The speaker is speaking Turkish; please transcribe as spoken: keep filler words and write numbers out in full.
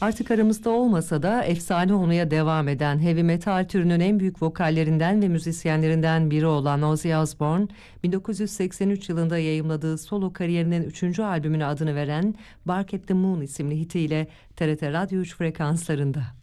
Artık aramızda olmasa da efsane olmaya devam eden heavy metal türünün en büyük vokallerinden ve müzisyenlerinden biri olan Ozzy Osbourne, bin dokuz yüz seksen üç yılında yayımladığı solo kariyerinin üçüncü albümüne adını veren Bark at the Moon isimli hitiyle T R T Radyo üç frekanslarında.